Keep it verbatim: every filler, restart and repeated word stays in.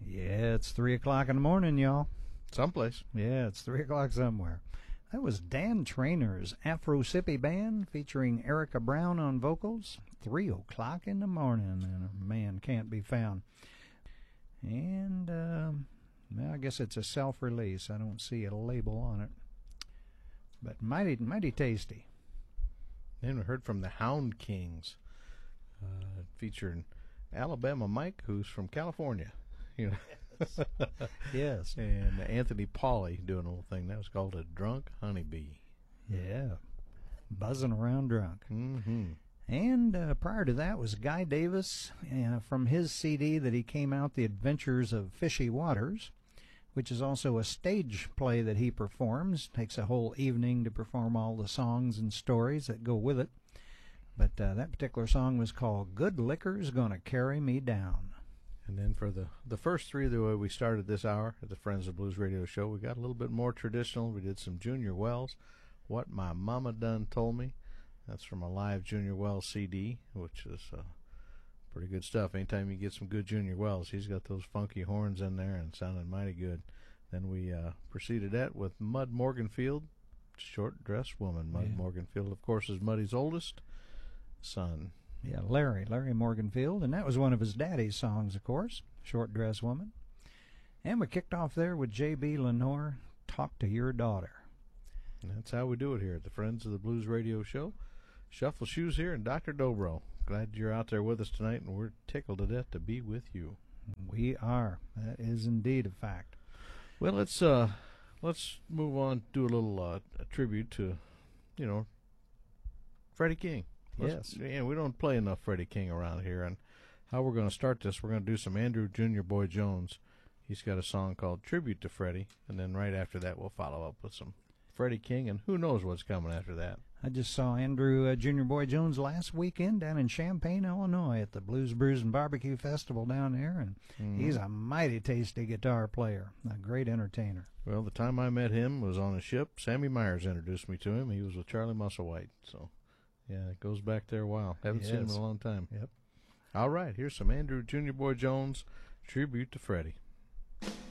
Yeah, it's three o'clock in the morning, y'all. Someplace. Yeah, it's three o'clock somewhere. That was Dan Trainor's Afro-Sippy Band featuring Erica Brown on vocals. Three o'clock in the morning, and a man can't be found. And, um, well, I guess it's a self-release. I don't see a label on it. But mighty, mighty tasty. Then we heard from the Hound Kings, uh, featuring Alabama Mike, who's from California. You know. Yes. Yes. And Anthony Pauley doing a little thing. That was called A Drunk Honeybee. Yeah. Buzzing around drunk. Mm-hmm. And uh, prior to that was Guy Davis uh, from his C D that he came out, The Adventures of Fishy Waters, which is also a stage play that he performs. Takes a whole evening to perform all the songs and stories that go with it. But uh, that particular song was called Good Liquor's Gonna Carry Me Down. And then for the, the first three, the way we started this hour at the Friends of Blues Radio Show, we got a little bit more traditional. We did some Junior Wells, What My Mama Done Told Me. That's from a live Junior Wells C D, which is uh, pretty good stuff. Anytime you get some good Junior Wells, he's got those funky horns in there and sounded mighty good. Then we uh, proceeded that with Mud Morganfield, Short Dress Woman. Mud yeah. Morganfield, of course, is Muddy's oldest son. Yeah, Larry, Larry Morganfield, and that was one of his daddy's songs, of course, Short Dress Woman. And we kicked off there with J B. Lenore, Talk to Your Daughter. And that's how we do it here at the Friends of the Blues Radio Show. Shuffle Shoes here and Doctor Dobro. Glad you're out there with us tonight, and we're tickled to death to be with you. We are. That is indeed a fact. Well, let's uh, let's move on, do a little uh, a tribute to, you know, Freddie King. Let's, yes. Yeah, we don't play enough Freddie King around here. And how we're going to start this, we're going to do some Andrew Junior Boy Jones. He's got a song called Tribute to Freddie. And then right after that, we'll follow up with some Freddie King. And who knows what's coming after that. I just saw Andrew uh, Junior Boy Jones last weekend down in Champaign, Illinois at the Blues, Brews, and Barbecue Festival down there. And mm-hmm. he's a mighty tasty guitar player, a great entertainer. Well, the time I met him was on a ship. Sammy Myers introduced me to him. He was with Charlie Musselwhite, so... yeah, it goes back there a while. Haven't yes. seen him in a long time. Yep. All right, here's some Andrew Junior Boy Jones tribute to Freddie.